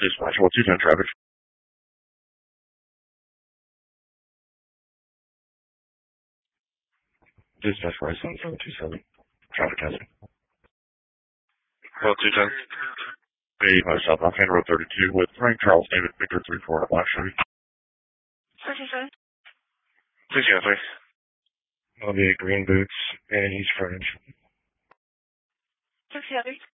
Dispatch, what's your 10 traffic? Dispatch, right, 7727. Traffic hazard. Well, 210. 85 South Offhand Road 32 with Frank Charles David Victor 34 at Black Chevy. 67. 603. I'll be green boots and he's furnished. 6 Heather.